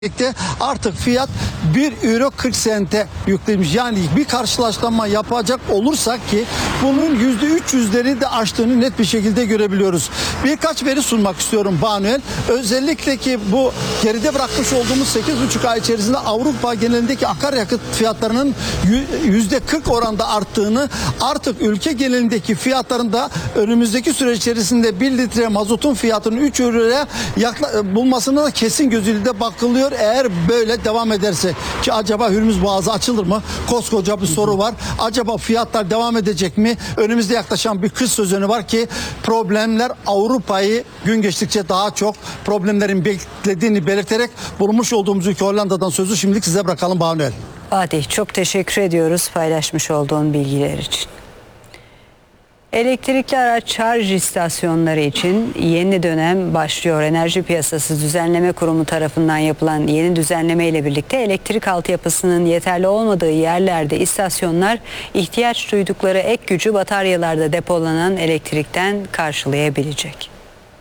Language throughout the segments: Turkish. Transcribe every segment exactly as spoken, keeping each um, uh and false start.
birlikte artık fiyat bir euro kırk sente yüklemiş. Yani bir karşılaştırma yapacak olursak ki bunun yüzde üç yüzleri de aştığını net bir şekilde görebiliyoruz. Birkaç veri sunmak istiyorum Banuel. Özellikle ki bu geride bırakmış olduğumuz sekiz buçuk ay içerisinde Avrupa genelindeki akaryakıt fiyatlarının yüzde kırk oranda arttığını, artık ülke genelindeki fiyatların da önümüzdeki süre içerisinde bir litre mazotun fiyatının üç euroya bulmasına da kesin gözüyle de bakılıyor. Eğer böyle devam ederse, ki acaba Hürmüz Boğazı açılır mı? Koskoca bir soru var. Acaba fiyatlar devam edecek mi? Önümüzde yaklaşan bir kış sezonu var ki problemler Avrupa'yı gün geçtikçe daha çok problemlerin beklediğini belirterek bulunmuş olduğumuz ülke Hollanda'dan sözü şimdilik size bırakalım Banuel. Fatih, çok teşekkür ediyoruz paylaşmış olduğun bilgiler için. Elektrikli araç şarj istasyonları için yeni dönem başlıyor. Enerji Piyasası Düzenleme Kurumu tarafından yapılan yeni düzenleme ile birlikte elektrik altyapısının yeterli olmadığı yerlerde istasyonlar ihtiyaç duydukları ek gücü bataryalarda depolanan elektrikten karşılayabilecek.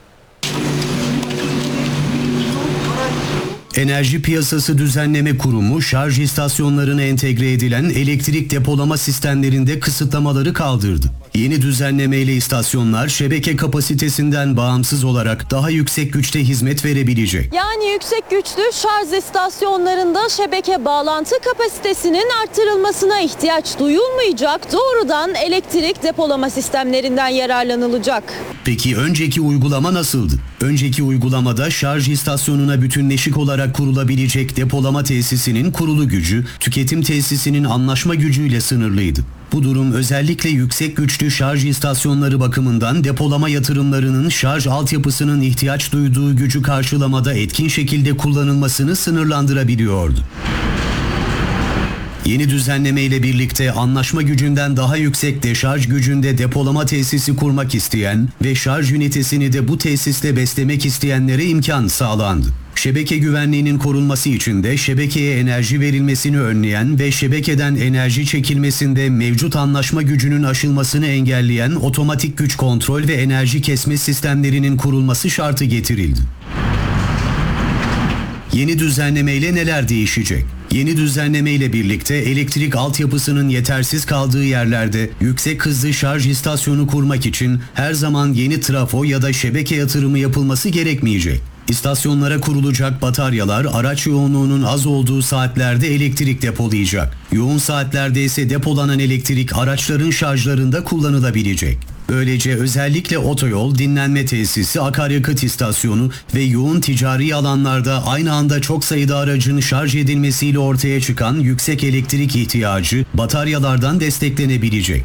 Enerji Piyasası Düzenleme Kurumu şarj istasyonlarına entegre edilen elektrik depolama sistemlerinde kısıtlamaları kaldırdı. Yeni düzenlemeyle istasyonlar şebeke kapasitesinden bağımsız olarak daha yüksek güçte hizmet verebilecek. Yani yüksek güçlü şarj istasyonlarında şebeke bağlantı kapasitesinin artırılmasına ihtiyaç duyulmayacak, doğrudan elektrik depolama sistemlerinden yararlanılacak. Peki önceki uygulama nasıldı? Önceki uygulamada şarj istasyonuna bütünleşik olarak kurulabilecek depolama tesisinin kurulu gücü, tüketim tesisinin anlaşma gücüyle sınırlıydı. Bu durum özellikle yüksek güçlü şarj istasyonları bakımından depolama yatırımlarının şarj altyapısının ihtiyaç duyduğu gücü karşılamada etkin şekilde kullanılmasını sınırlandırabiliyordu. Yeni düzenleme ile birlikte anlaşma gücünden daha yüksek deşarj gücünde depolama tesisi kurmak isteyen ve şarj ünitesini de bu tesisle beslemek isteyenlere imkan sağlandı. Şebeke güvenliğinin korunması için de şebekeye enerji verilmesini önleyen ve şebekeden enerji çekilmesinde mevcut anlaşma gücünün aşılmasını engelleyen otomatik güç kontrol ve enerji kesme sistemlerinin kurulması şartı getirildi. Yeni düzenlemeyle neler değişecek? Yeni düzenlemeyle birlikte elektrik altyapısının yetersiz kaldığı yerlerde yüksek hızlı şarj istasyonu kurmak için her zaman yeni trafo ya da şebeke yatırımı yapılması gerekmeyecek. İstasyonlara kurulacak bataryalar araç yoğunluğunun az olduğu saatlerde elektrik depolayacak. Yoğun saatlerde ise depolanan elektrik araçların şarjlarında kullanılabilecek. Böylece özellikle otoyol, dinlenme tesisi, akaryakıt istasyonu ve yoğun ticari alanlarda aynı anda çok sayıda aracın şarj edilmesiyle ortaya çıkan yüksek elektrik ihtiyacı bataryalardan desteklenebilecek.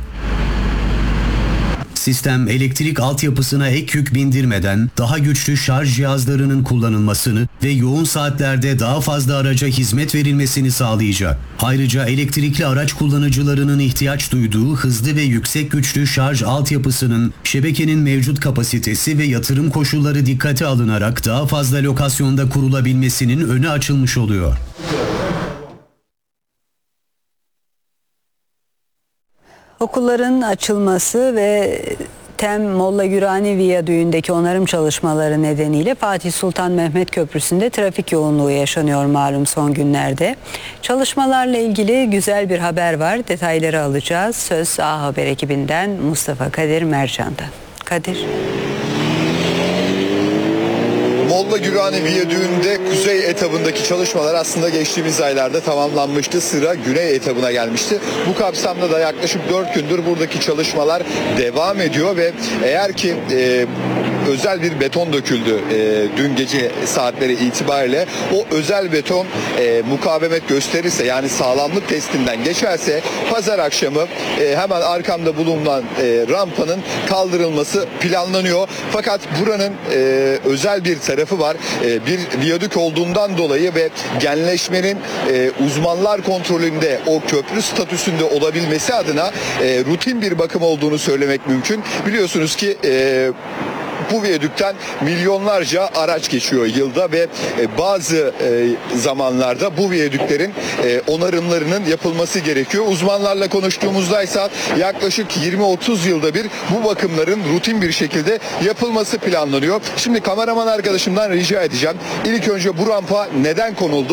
Sistem elektrik altyapısına ek yük bindirmeden daha güçlü şarj cihazlarının kullanılmasını ve yoğun saatlerde daha fazla araca hizmet verilmesini sağlayacak. Ayrıca elektrikli araç kullanıcılarının ihtiyaç duyduğu hızlı ve yüksek güçlü şarj altyapısının şebekenin mevcut kapasitesi ve yatırım koşulları dikkate alınarak daha fazla lokasyonda kurulabilmesinin önü açılmış oluyor. Okulların açılması ve Tem Molla Gürani Viyadüğü'ndeki onarım çalışmaları nedeniyle Fatih Sultan Mehmet Köprüsü'nde trafik yoğunluğu yaşanıyor malum son günlerde. Çalışmalarla ilgili güzel bir haber var. Detayları alacağız. Söz A Haber ekibinden Mustafa Kadir Mercan'dan. Kadir. Molla Gürani Viyadüğü'nde kuzey etabındaki çalışmalar aslında geçtiğimiz aylarda tamamlanmıştı. Sıra güney etabına gelmişti. Bu kapsamda da yaklaşık dört gündür buradaki çalışmalar devam ediyor ve eğer ki e, özel bir beton döküldü e, dün gece saatleri itibariyle, o özel beton e, mukavemet gösterirse, yani sağlamlık testinden geçerse pazar akşamı e, hemen arkamda bulunan e, rampanın kaldırılması planlanıyor. Fakat buranın e, özel bir tarafı var. E, bir viyadük olduğundan dolayı ve genleşmenin e, uzmanlar kontrolünde o köprü statüsünde olabilmesi adına e, rutin bir bakım olduğunu söylemek mümkün. Biliyorsunuz ki e, bu viyadükten milyonlarca araç geçiyor yılda ve e, bazı e, zamanlarda bu viyadüklerin e, onarımlarının yapılması gerekiyor. Uzmanlarla konuştuğumuzda ise yaklaşık yirmi otuz yılda bir bu bakımların rutin bir şekilde yapılması planlanıyor. Şimdi kameraman arkadaşımdan rica edeceğim. İlk önce bu rampa neden konuldu?